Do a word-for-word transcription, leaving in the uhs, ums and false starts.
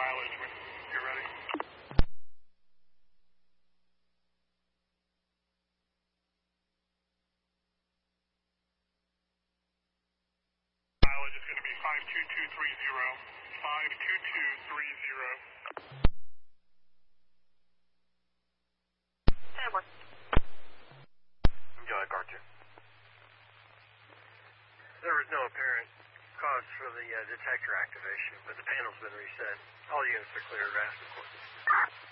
mileage when you're ready. Mileage is going to be five two two three zero. five two two three zero. Enjoy, Carter. There was no apparent cause for the uh, detector activation, but the panel's been reset. All units are clear of acid.